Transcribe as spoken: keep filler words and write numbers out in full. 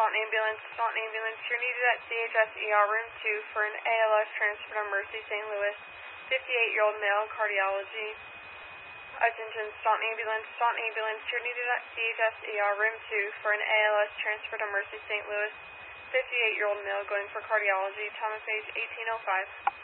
Staunton Ambulance. Staunton Ambulance, you're needed at C H S E R Room two for an A L S transfer to Mercy Saint Louis. fifty-eight-year-old male, cardiology. Attention, Staunton Ambulance. Staunton Ambulance, you're needed at C H S E R Room two for an A L S transfer to Mercy Saint Louis. fifty-eight-year-old male going for cardiology. Time of age eighteen oh five.